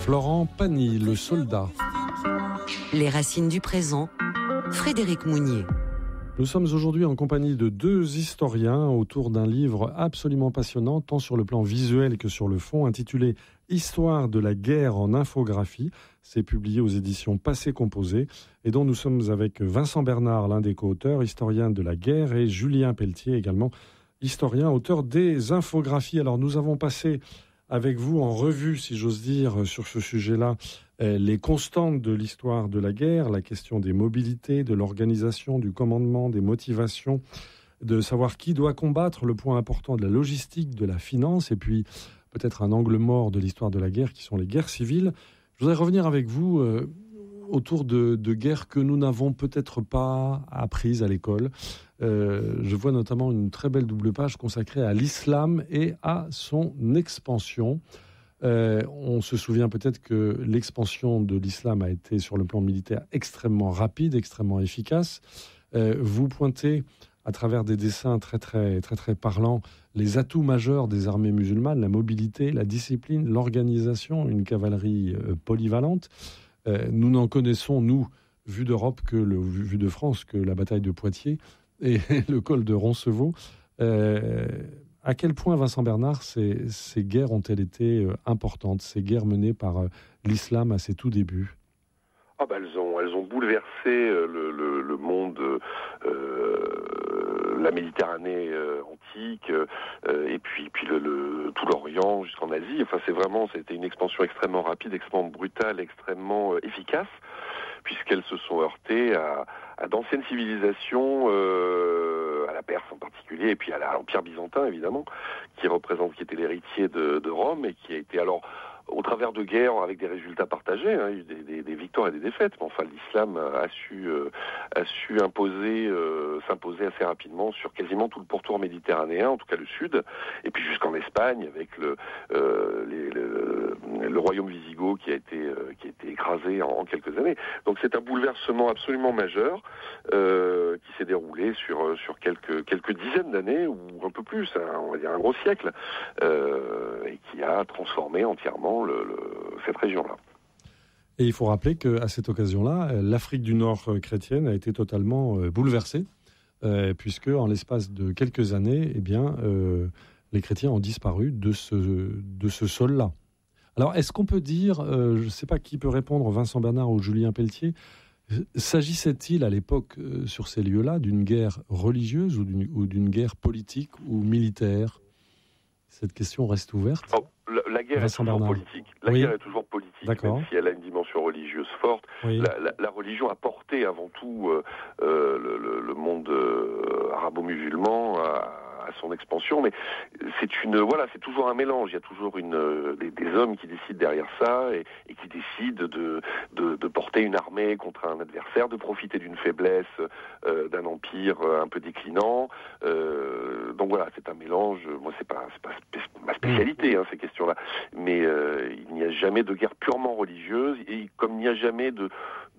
Florent Pagny, le soldat. Les racines du présent, Frédéric Mounier. Nous sommes aujourd'hui en compagnie de deux historiens autour d'un livre absolument passionnant, tant sur le plan visuel que sur le fond, intitulé « Histoire de la guerre en infographie ». C'est publié aux éditions Passé Composé et dont nous sommes avec Vincent Bernard, l'un des co-auteurs, historien de la guerre, et Julien Pelletier, également historien, auteur des infographies. Alors nous avons passé avec vous en revue, si j'ose dire, sur ce sujet-là, les constantes de l'histoire de la guerre, la question des mobilités, de l'organisation, du commandement, des motivations, de savoir qui doit combattre, le point important de la logistique, de la finance, et puis peut-être un angle mort de l'histoire de la guerre qui sont les guerres civiles. Je voudrais revenir avec vous autour de guerres que nous n'avons peut-être pas apprises à l'école. Je vois notamment une très belle double page consacrée à l'islam et à son expansion. On se souvient peut-être que l'expansion de l'islam a été sur le plan militaire extrêmement rapide, extrêmement efficace. Vous pointez à travers des dessins très parlants les atouts majeurs des armées musulmanes, la mobilité, la discipline, l'organisation, une cavalerie polyvalente. Nous n'en connaissons, nous, vu d'Europe, vu de France, que la bataille de Poitiers et le col de Roncevaux. À quel point, Vincent Bernard, ces guerres ont-elles été importantes, ces guerres menées par l'islam à ses tout débuts? Elles ont bouleversé le monde, la Méditerranée antique, et puis tout l'Orient jusqu'en Asie. Enfin, c'était une expansion extrêmement rapide, extrêmement brutale, extrêmement efficace, puisqu'elles se sont heurtées à d'anciennes civilisations, à la Perse en particulier, et puis à l'Empire byzantin évidemment, qui était l'héritier de Rome, et qui a été alors au travers de guerres avec des résultats partagés, hein, il y a eu des victoires et des défaites, mais enfin l'islam a su s'imposer assez rapidement sur quasiment tout le pourtour méditerranéen, en tout cas le sud, et puis jusqu'en Espagne avec le royaume wisigoth qui a été écrasé en quelques années. Donc c'est un bouleversement absolument majeur qui s'est déroulé sur quelques dizaines d'années ou un peu plus, hein, on va dire un gros siècle, et qui a transformé entièrement cette région-là. Et il faut rappeler qu'à cette occasion-là, l'Afrique du Nord chrétienne a été totalement bouleversée, puisque en l'espace de quelques années, les chrétiens ont disparu de ce sol-là. Alors, est-ce qu'on peut dire, je ne sais pas qui peut répondre, Vincent Bernard ou Julien Pelletier, s'agissait-il à l'époque, sur ces lieux-là, d'une guerre religieuse ou d'une guerre politique ou militaire? Cette question reste ouverte. La guerre est toujours politique. Guerre est toujours politique, même si elle a une dimension religieuse forte. Oui. La religion a porté avant tout le monde arabo-musulman à son expansion, mais c'est toujours un mélange. Il y a toujours des hommes qui décident derrière ça et qui décident de porter une armée contre un adversaire, de profiter d'une faiblesse d'un empire un peu déclinant. Donc voilà, c'est un mélange. Moi, c'est pas ma spécialité, hein, ces questions-là. Mais il n'y a jamais de guerre purement religieuse, et comme il n'y a jamais de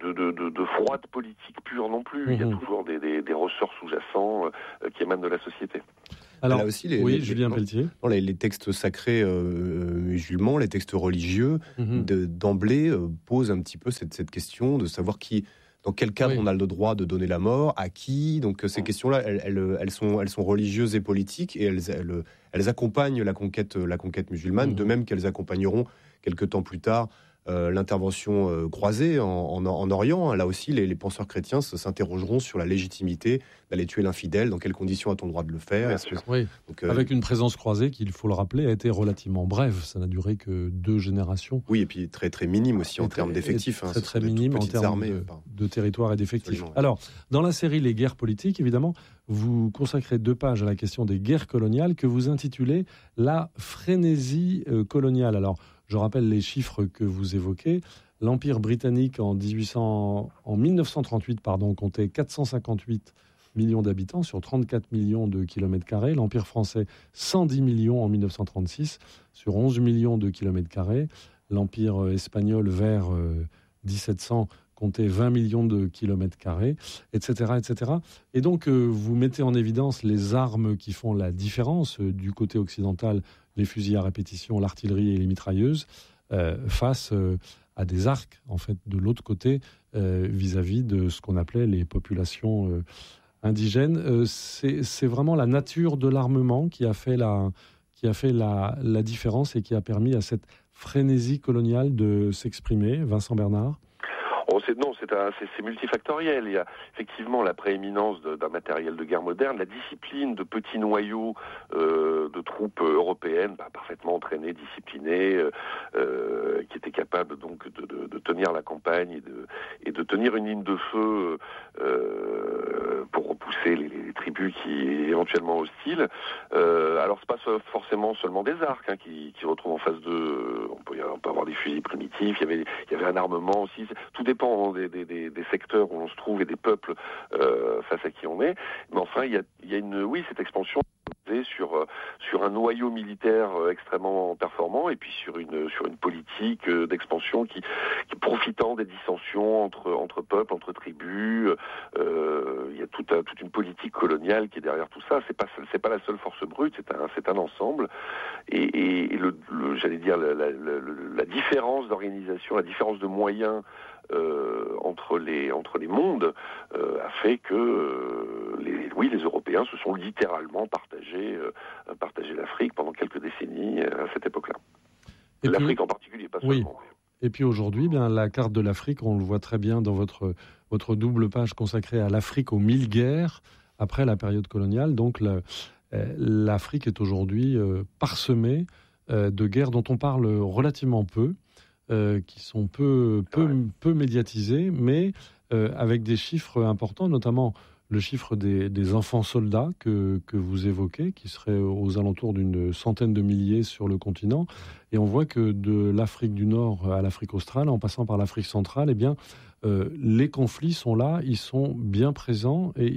froide politique pure non plus. Il y a toujours des ressorts sous-jacents qui émanent de la société. Alors, là aussi, Julien Pelletier. Les textes sacrés musulmans, les textes religieux, d'emblée posent un petit peu cette question de savoir dans quel cadre on a le droit de donner la mort, à qui. Donc ces questions-là, elles sont religieuses et politiques, et elles accompagnent la conquête musulmane, de même qu'elles accompagneront quelque temps plus tard l'intervention croisée en Orient. Là aussi, les penseurs chrétiens s'interrogeront sur la légitimité d'aller tuer l'infidèle, dans quelles conditions a-t-on le droit de le faire. Donc, avec une présence croisée qui, il faut le rappeler, a été relativement brève. Ça n'a duré que 2 générations. Oui, et puis très minime aussi en termes d'effectifs. Très minime en termes de territoire et d'effectifs. Alors, dans la série Les guerres politiques, évidemment, vous consacrez 2 pages à la question des guerres coloniales que vous intitulez « La frénésie coloniale ». Alors, je rappelle les chiffres que vous évoquez. L'Empire britannique en 1938 comptait 458 millions d'habitants sur 34 millions de kilomètres carrés. L'Empire français, 110 millions en 1936 sur 11 millions de kilomètres carrés. L'Empire espagnol vers 1700 comptait 20 millions de kilomètres carrés, etc., etc. Et donc, vous mettez en évidence les armes qui font la différence. Du côté occidental, les fusils à répétition, l'artillerie et les mitrailleuses. face à des arcs, en fait, de l'autre côté, vis-à-vis de ce qu'on appelait les populations indigènes. C'est vraiment la nature de l'armement qui a fait la différence et qui a permis à cette frénésie coloniale de s'exprimer. Vincent Bernard? C'est multifactoriel. Il y a effectivement la prééminence d'un matériel de guerre moderne, la discipline de petits noyaux de troupes européennes parfaitement entraînées, disciplinées, qui étaient capables donc de tenir la campagne et de tenir une ligne de feu pour repousser les tribus qui éventuellement hostiles. Alors c'est pas forcément seulement des arcs qui retrouvent en face d'eux. On peut avoir des fusils primitifs. Il y avait un armement aussi. Tout dépend des secteurs où on se trouve et des peuples face à qui on est. Mais enfin, il y a cette expansion sur un noyau militaire extrêmement performant et puis sur une politique d'expansion qui profitant des dissensions entre peuples, entre tribus. Il y a toute une politique coloniale qui est derrière tout ça. C'est pas la seule force brute, c'est un ensemble. Et j'allais dire la différence d'organisation, la différence de moyens entre les mondes a fait que les Européens se sont littéralement partagés l'Afrique pendant quelques décennies à cette époque-là. L'Afrique en particulier, pas seulement. Et puis aujourd'hui, la carte de l'Afrique, on le voit très bien dans votre double page consacrée à l'Afrique aux 1000 guerres après la période coloniale. Donc l'Afrique est aujourd'hui parsemée de guerres dont on parle relativement peu. Qui sont peu médiatisés, mais avec des chiffres importants, notamment le chiffre des enfants soldats que vous évoquez, qui serait aux alentours d'une centaine de milliers sur le continent. Et on voit que de l'Afrique du Nord à l'Afrique australe, en passant par l'Afrique centrale, les conflits sont là, ils sont bien présents et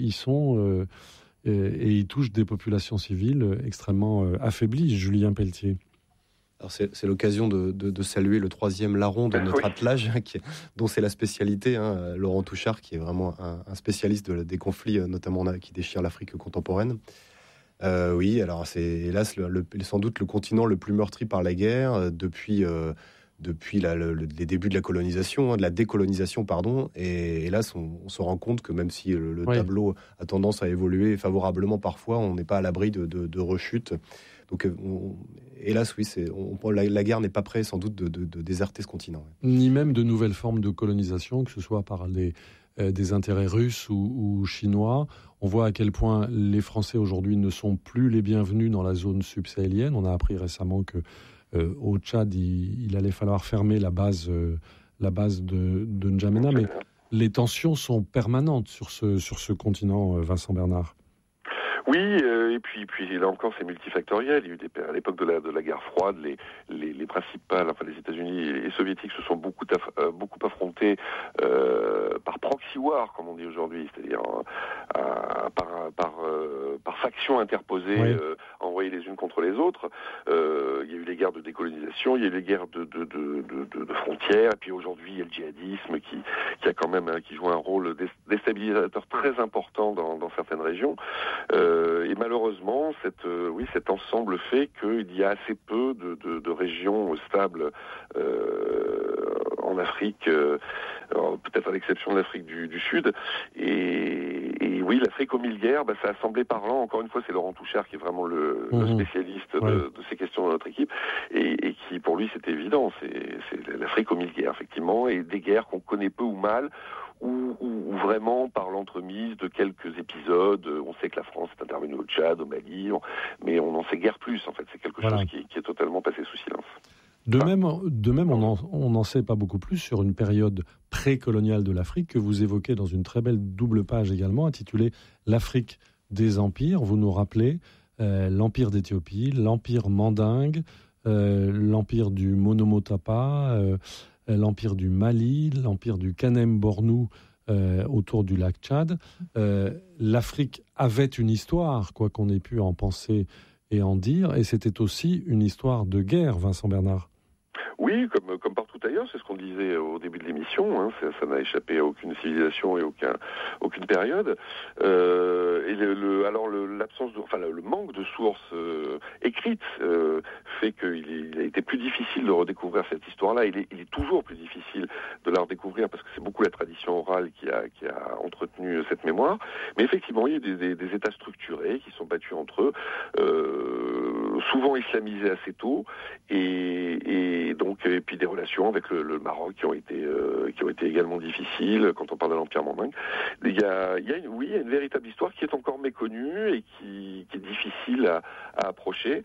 ils touchent des populations civiles extrêmement affaiblies. Julien Pelletier. Alors c'est l'occasion de saluer le 3e larron de notre attelage, dont c'est la spécialité, Laurent Touchard, qui est vraiment un spécialiste des conflits, notamment qui déchirent l'Afrique contemporaine. Alors c'est hélas sans doute le continent le plus meurtri par la guerre depuis les débuts de la colonisation, de la décolonisation, pardon. Et hélas, on se rend compte que même si le tableau a tendance à évoluer favorablement parfois, on n'est pas à l'abri de rechutes. Donc, hélas, la guerre n'est pas prête, sans doute, de déserter ce continent. Ni même de nouvelles formes de colonisation, que ce soit par des intérêts russes ou chinois. On voit à quel point les Français, aujourd'hui, ne sont plus les bienvenus dans la zone subsahélienne. On a appris récemment qu'au Tchad, il allait falloir fermer la base de N'Djamena. Mais les tensions sont permanentes sur ce continent, Vincent Bernard. Oui, et puis là encore c'est multifactoriel. Il y a eu à l'époque de la guerre froide, les principales, les États-Unis et les Soviétiques se sont beaucoup affrontés par proxy war, comme on dit aujourd'hui, c'est-à-dire par factions interposées, envoyées les unes contre les autres. Il y a eu les guerres de décolonisation, il y a eu les guerres de frontières, et puis aujourd'hui il y a le djihadisme qui a quand même qui joue un rôle déstabilisateur très important dans certaines régions. Et malheureusement, cet ensemble fait qu'il y a assez peu de régions stables en Afrique, peut-être à l'exception de l'Afrique du Sud. Et oui, l'Afrique aux 1000 guerres, ça a semblé parlant. Encore une fois, c'est Laurent Touchard qui est vraiment le spécialiste de ces questions dans notre équipe, et qui, pour lui, c'est évident. C'est l'Afrique aux 1000 guerres, effectivement, et des guerres qu'on connaît peu ou mal, ou vraiment par l'entremise de quelques épisodes. On sait que la France est intervenue au Tchad, au Mali, mais on n'en sait guère plus, en fait. C'est quelque chose qui est totalement passé sous silence. De même, on n'en sait pas beaucoup plus sur une période précoloniale de l'Afrique que vous évoquez dans une très belle double page également, intitulée « L'Afrique des empires ». Vous nous rappelez l'empire d'Éthiopie, l'empire mandingue, l'empire du Monomotapa, l'empire du Mali, l'empire du Kanem-Bornou autour du lac Tchad. L'Afrique avait une histoire, quoi qu'on ait pu en penser et en dire, et c'était aussi une histoire de guerre, Vincent Bernard. Oui, comme partout ailleurs, c'est ce qu'on disait au début de l'émission, hein, ça n'a échappé à aucune civilisation et aucune période. Le manque de sources écrites fait qu'il a été plus difficile de redécouvrir cette histoire-là. Il est toujours plus difficile de la redécouvrir parce que c'est beaucoup la tradition orale qui a entretenu cette mémoire. Mais effectivement, il y a des États structurés qui sont battus entre eux, souvent islamisés assez tôt, et puis des relations avec le Maroc qui ont été également difficiles quand on parle de l'Empire mandingue. Il y a une véritable histoire qui est encore méconnue et qui est difficile à approcher.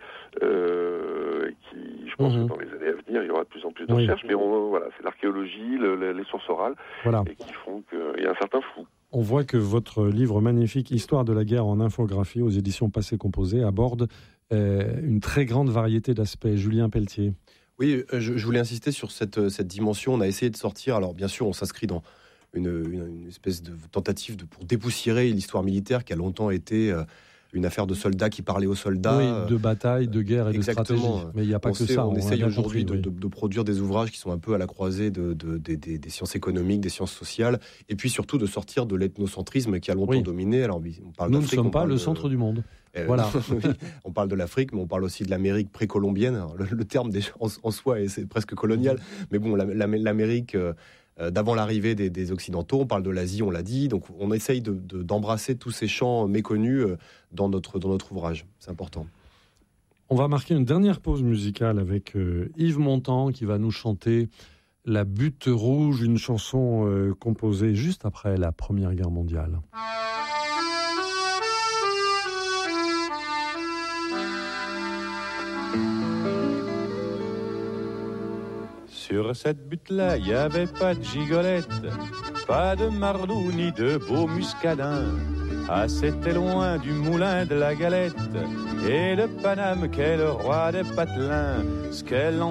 Je pense que dans les années à venir, il y aura de plus en plus de recherches, mais c'est l'archéologie, les sources orales, et qui font qu'il y a un certain flou. On voit que votre livre magnifique, Histoire de la guerre en infographie, aux éditions Passé Composé, aborde une très grande variété d'aspects. Julien Pelletier. Oui, je voulais insister sur cette dimension. On a essayé de sortir, alors bien sûr, on s'inscrit dans une espèce de tentative pour dépoussiérer l'histoire militaire qui a longtemps été une affaire de soldats qui parlaient aux soldats. Oui, de bataille, de guerre et exactement. De stratégie. Mais il n'y a pas que ça. On essaye aujourd'hui de produire des ouvrages qui sont un peu à la croisée des sciences économiques, des sciences sociales, et puis surtout de sortir de l'ethnocentrisme qui a longtemps dominé. Alors, nous ne sommes pas le centre du monde. Voilà. On parle de l'Afrique, mais on parle aussi de l'Amérique précolombienne. Alors, le terme déjà en soi, c'est presque colonial. Mais bon, l'Amérique d'avant l'arrivée des Occidentaux, on parle de l'Asie, on l'a dit. Donc on essaye d'embrasser tous ces champs méconnus dans notre ouvrage. C'est important. On va marquer une dernière pause musicale avec Yves Montand qui va nous chanter La Butte Rouge, une chanson composée juste après la Première Guerre mondiale. Sur cette butte-là, y avait pas de gigolette, pas de mardou ni de beau muscadin. Ah, c'était loin du moulin de la galette et de Paname qu'est le roi des patelins. Ce qu'elle